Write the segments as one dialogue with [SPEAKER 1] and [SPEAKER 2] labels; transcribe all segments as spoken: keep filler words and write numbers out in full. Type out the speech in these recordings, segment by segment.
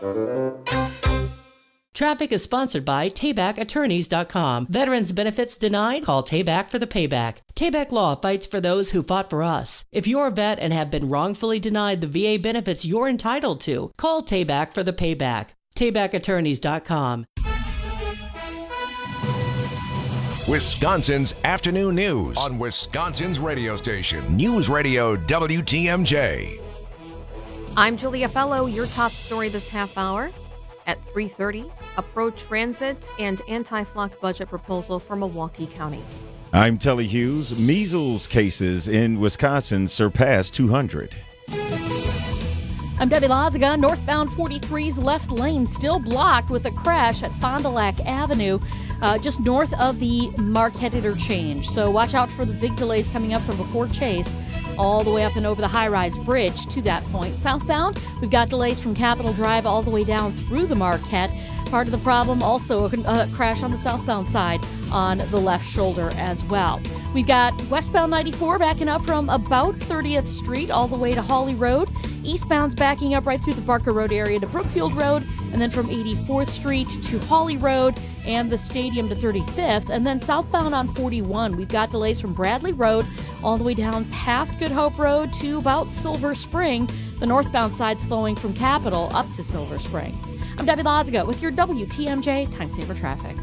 [SPEAKER 1] Traffic is sponsored by Tayback Attorneys dot com. Veterans benefits denied? Call Tayback for the payback. Tayback Law fights for those who fought for us. If you're a vet and have been wrongfully denied the V A benefits you're entitled to, call Tayback for the payback. Tayback Attorneys dot com.
[SPEAKER 2] Wisconsin's afternoon news on Wisconsin's radio station, News Radio W T M J.
[SPEAKER 3] I'm Julia Fellow. Your top story this half hour. At three thirty, a pro-transit and anti-flock budget proposal for Milwaukee County.
[SPEAKER 4] I'm Telly Hughes. Measles cases in Wisconsin surpassed two hundred.
[SPEAKER 5] I'm Debbie Lazaga. Northbound forty-three's left lane still blocked with a crash at Fond du Lac Avenue, uh, just north of the Marquette interchange. So watch out for the big delays coming up from before Chase, all the way up and over the high-rise bridge to that point. Southbound, we've got delays from Capitol Drive all the way down through the Marquette. Part of the problem, also a uh, crash on the southbound side on the left shoulder as well. We've got westbound ninety-four backing up from about thirtieth Street all the way to Hawley Road. Eastbound's backing up right through the Barker Road area to Brookfield Road, and then from eighty-fourth Street to Hawley Road and the Stadium to thirty-fifth. And then southbound on forty-one, we've got delays from Bradley Road all the way down past Good Hope Road to about Silver Spring. The northbound side slowing from Capitol up to Silver Spring. I'm Debbie Lazaga with your W T M J Time Saver Traffic.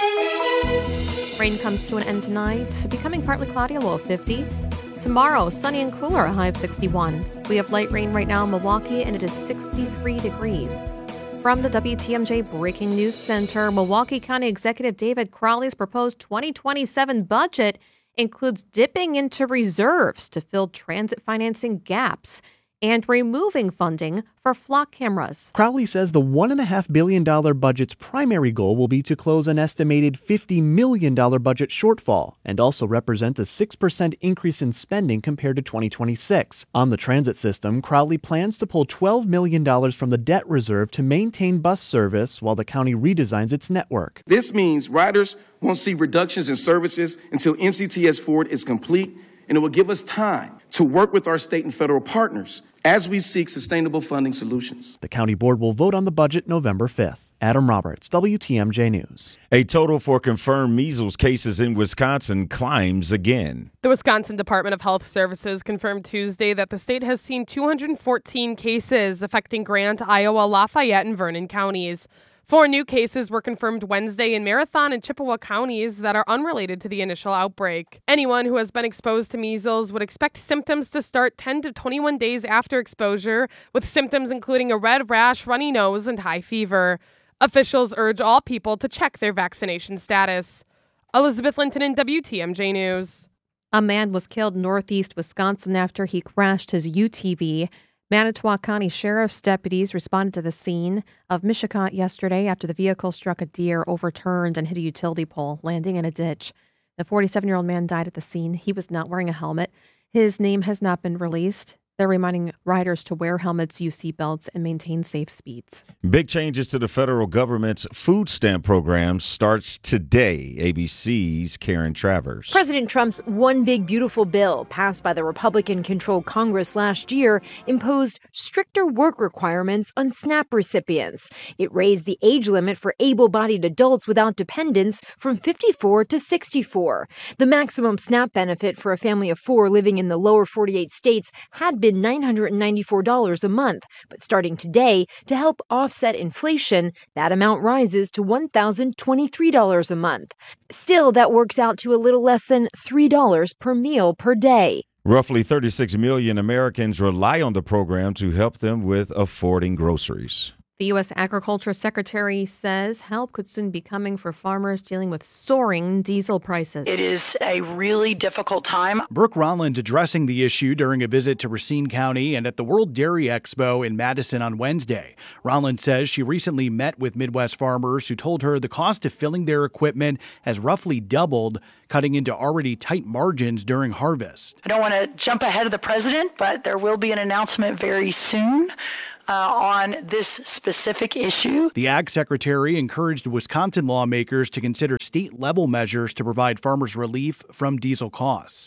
[SPEAKER 3] Rain comes to an end tonight, becoming partly cloudy, a low of fifty. Tomorrow, sunny and cooler, a high of sixty-one. We have light rain right now in Milwaukee, and it is sixty-three degrees. From the W T M J Breaking News Center, Milwaukee County Executive David Crowley's proposed twenty twenty-seven budget includes dipping into reserves to fill transit financing gaps and removing funding for flock cameras.
[SPEAKER 6] Crowley says the one point five billion dollars budget's primary goal will be to close an estimated fifty million dollars budget shortfall and also represents a six percent increase in spending compared to twenty twenty-six. On the transit system, Crowley plans to pull twelve million dollars from the debt reserve to maintain bus service while the county redesigns its network.
[SPEAKER 7] This means riders won't see reductions in services until M C T S Ford is complete, and it will give us time to work with our state and federal partners as we seek sustainable funding solutions.
[SPEAKER 6] The county board will vote on the budget November fifth. Adam Roberts, W T M J News.
[SPEAKER 4] A total for confirmed measles cases in Wisconsin climbs again.
[SPEAKER 8] The Wisconsin Department of Health Services confirmed Tuesday that the state has seen two hundred fourteen cases affecting Grant, Iowa, Lafayette, and Vernon counties. Four new cases were confirmed Wednesday in Marathon and Chippewa counties that are unrelated to the initial outbreak. Anyone who has been exposed to measles would expect symptoms to start ten to twenty-one days after exposure, with symptoms including a red rash, runny nose, and high fever. Officials urge all people to check their vaccination status. Elizabeth Linton in W T M J News.
[SPEAKER 3] A man was killed in northeast Wisconsin after he crashed his U T V. Manitowoc County Sheriff's deputies responded to the scene of Mishicot yesterday after the vehicle struck a deer, overturned, and hit a utility pole, landing in a ditch. The forty-seven-year-old man died at the scene. He was not wearing a helmet. His name has not been released. They're reminding riders to wear helmets, use seatbelts, and maintain safe speeds.
[SPEAKER 4] Big changes to the federal government's food stamp program starts today. A B C's Karen Travers.
[SPEAKER 9] President Trump's One Big Beautiful Bill, passed by the Republican-controlled Congress last year, imposed stricter work requirements on SNAP recipients. It raised the age limit for able-bodied adults without dependents from fifty-four to sixty-four. The maximum SNAP benefit for a family of four living in the lower forty-eight states had been nine hundred ninety-four dollars a month, but starting today, to help offset inflation, that amount rises to one thousand twenty-three dollars a month. Still, that works out to a little less than three dollars per meal per day.
[SPEAKER 4] Roughly thirty-six million Americans rely on the program to help them with affording groceries.
[SPEAKER 3] The U S Agriculture Secretary says help could soon be coming for farmers dealing with soaring diesel prices.
[SPEAKER 10] It is a really difficult time.
[SPEAKER 11] Brooke Ronland addressing the issue during a visit to Racine County and at the World Dairy Expo in Madison on Wednesday. Ronland says she recently met with Midwest farmers who told her the cost of filling their equipment has roughly doubled, cutting into already tight margins during harvest.
[SPEAKER 10] I don't want to jump ahead of the president, but there will be an announcement very soon Uh, on this specific issue.
[SPEAKER 11] The Ag Secretary encouraged Wisconsin lawmakers to consider state-level measures to provide farmers relief from diesel costs.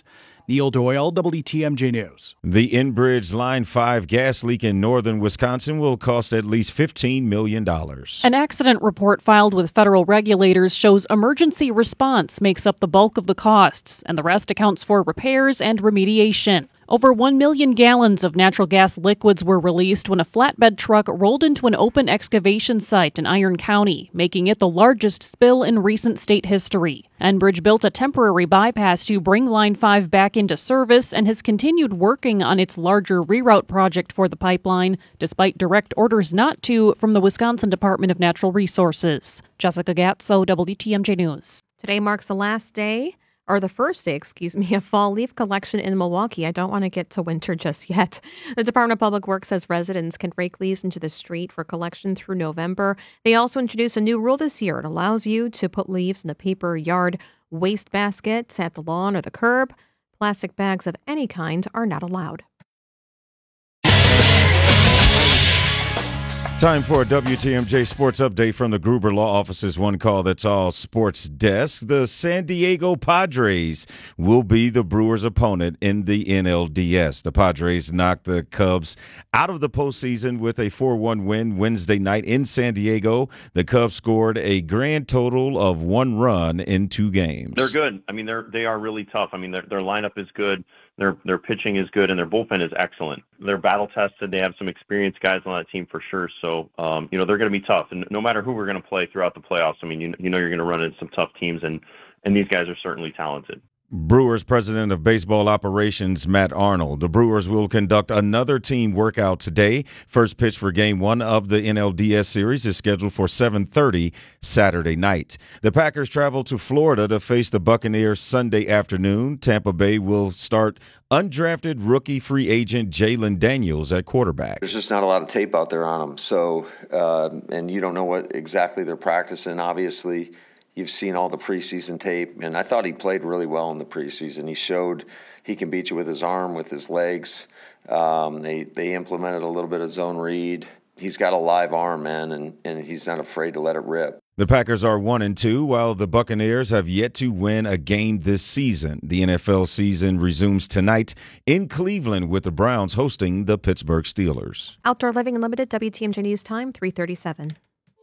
[SPEAKER 11] Neil Doyle, W T M J News.
[SPEAKER 4] The Enbridge Line five gas leak in northern Wisconsin will cost at least fifteen million dollars.
[SPEAKER 5] An accident report filed with federal regulators shows emergency response makes up the bulk of the costs, and the rest accounts for repairs and remediation. Over one million gallons of natural gas liquids were released when a flatbed truck rolled into an open excavation site in Iron County, making it the largest spill in recent state history. Enbridge built a temporary bypass to bring Line five back into service and has continued working on its larger reroute project for the pipeline, despite direct orders not to from the Wisconsin Department of Natural Resources. Jessica Gatso, W T M J News.
[SPEAKER 3] Today marks the last day, or the first day, excuse me, of fall leaf collection in Milwaukee. I don't want to get to winter just yet. The Department of Public Works says residents can rake leaves into the street for collection through November. They also introduced a new rule this year. It allows you to put leaves in the paper yard waste basket at the lawn or the curb. Plastic bags of any kind are not allowed.
[SPEAKER 4] Time for a W T M J Sports Update from the Gruber Law Office's One Call That's All Sports Desk. The San Diego Padres will be the Brewers' opponent in the N L D S. The Padres knocked the Cubs out of the postseason with a four one win Wednesday night in San Diego. The Cubs scored a grand total of one run in two games.
[SPEAKER 12] They're good. I mean, they're they are really tough. I mean, their their lineup is good. Their their pitching is good, and their bullpen is excellent. They're battle tested. They have some experienced guys on that team for sure. So, um, you know, they're going to be tough. And no matter who we're going to play throughout the playoffs, I mean, you, you know you're going to run into some tough teams, and, and these guys are certainly talented.
[SPEAKER 4] Brewers president of baseball operations, Matt Arnold. The Brewers will conduct another team workout today. First pitch for game one of the N L D S series is scheduled for seven thirty Saturday night. The Packers travel to Florida to face the Buccaneers Sunday afternoon. Tampa Bay will start undrafted rookie free agent Jalen Daniels at quarterback.
[SPEAKER 13] There's just not a lot of tape out there on them. So, uh, and you don't know what exactly they're practicing. Obviously, you've seen all the preseason tape, and I thought he played really well in the preseason. He showed he can beat you with his arm, with his legs. Um, they they implemented a little bit of zone read. He's got a live arm, man, and, and he's not afraid to let it rip.
[SPEAKER 4] The Packers are one and two, while the Buccaneers have yet to win a game this season. The N F L season resumes tonight in Cleveland with the Browns hosting the Pittsburgh Steelers.
[SPEAKER 3] Outdoor Living Unlimited, W T M J News Time, three thirty-seven.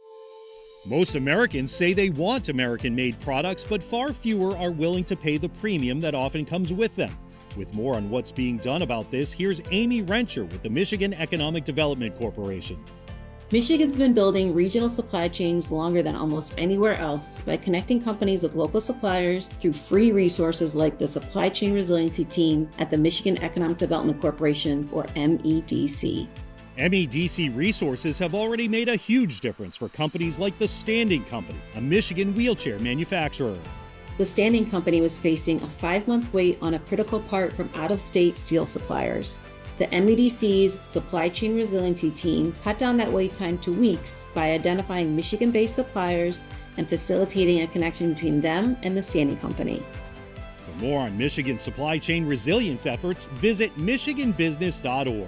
[SPEAKER 14] Most Americans say they want American-made products, but far fewer are willing to pay the premium that often comes with them. With more on what's being done about this, here's Amy Rencher with the Michigan Economic Development Corporation.
[SPEAKER 15] Michigan's been building regional supply chains longer than almost anywhere else by connecting companies with local suppliers through free resources like the Supply Chain Resiliency Team at the Michigan Economic Development Corporation, or M E D C.
[SPEAKER 14] M E D C resources have already made a huge difference for companies like the Standing Company, a Michigan wheelchair manufacturer.
[SPEAKER 15] The Standing Company was facing a five-month wait on a critical part from out-of-state steel suppliers. The M E D C's Supply Chain Resiliency Team cut down that wait time to weeks by identifying Michigan-based suppliers and facilitating a connection between them and the Standing Company.
[SPEAKER 14] For more on Michigan's supply chain resilience efforts, visit michigan business dot org.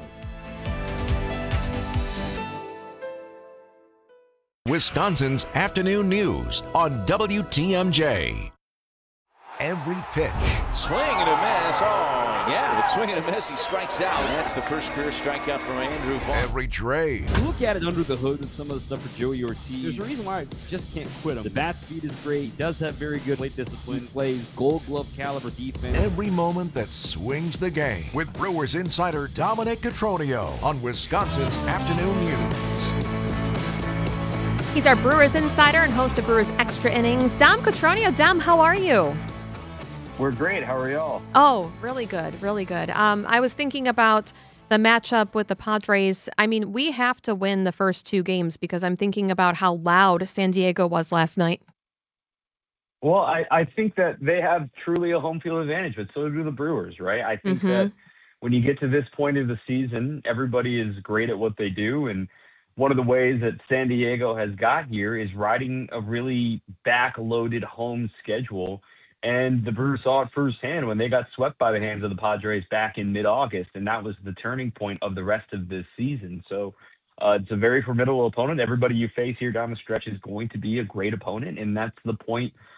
[SPEAKER 2] Wisconsin's afternoon news on W T M J. Every pitch.
[SPEAKER 16] Swing and a miss. Oh, yeah. With swing and a miss, he strikes out. And that's the first career strikeout from Andrew Vaughn.
[SPEAKER 2] Every trade.
[SPEAKER 17] You look at it under the hood with some of the stuff for Joey Ortiz. There's a reason why I just can't quit him. The bat speed is great. He does have very good plate discipline. Plays gold glove caliber defense.
[SPEAKER 2] Every moment that swings the game with Brewers insider Dominic Cotroneo on Wisconsin's afternoon news.
[SPEAKER 3] He's our Brewers insider and host of Brewers Extra Innings. Dom Cotroneo. Dom, how are you?
[SPEAKER 18] We're great. How are y'all?
[SPEAKER 3] Oh, really good. Really good. Um, I was thinking about the matchup with the Padres. I mean, we have to win the first two games because I'm thinking about how loud San Diego was last night.
[SPEAKER 18] Well, I, I think that they have truly a home field advantage, but so do the Brewers, right? I think mm-hmm. that when you get to this point of the season, everybody is great at what they do. And one of the ways that San Diego has got here is riding a really back-loaded home schedule. And the Brewers saw it firsthand when they got swept by the hands of the Padres back in mid-August, and that was the turning point of the rest of this season. So uh, it's a very formidable opponent. Everybody you face here down the stretch is going to be a great opponent, and that's the point